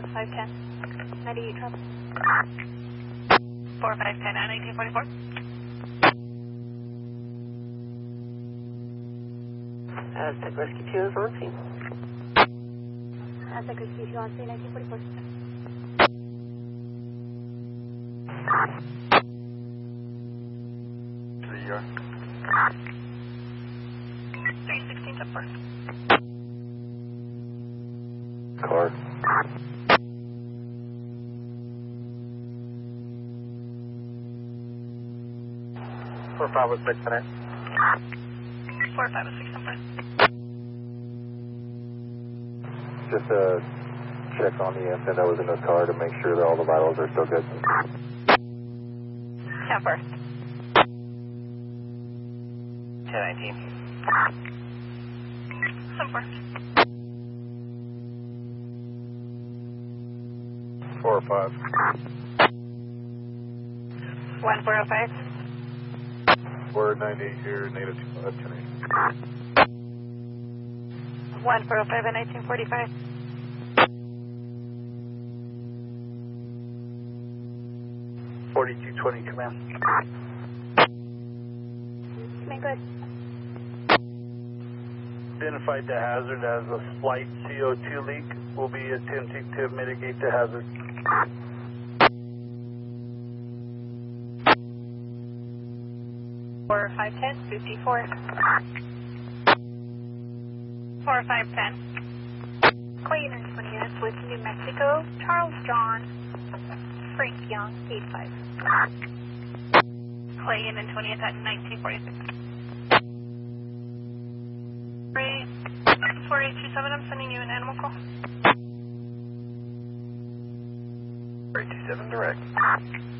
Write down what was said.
510. 98 trouble. 4510 at 1944. Aztec Rescue 2 is on scene. Aztec Rescue 2 on scene, 1944. 316 to 4. Card. 4506 tonight. 4506 to 4. Just check on the infant that was in his car to make sure that all the vitals are still good. 10-4. 1019. 10-4. 405. 1405. We're 98 here, native 10-8. 1405 at 1945. 4220 command. Command, good. Identified the hazard as a slight CO2 leak. We'll be attempting to mitigate the hazard. Four 510, 54. 4510. Clayton and 20th with New Mexico, Charles John, Frank Young, 85. Clayton and 20th at 1946. 4827, I'm sending you an animal call. 327 direct.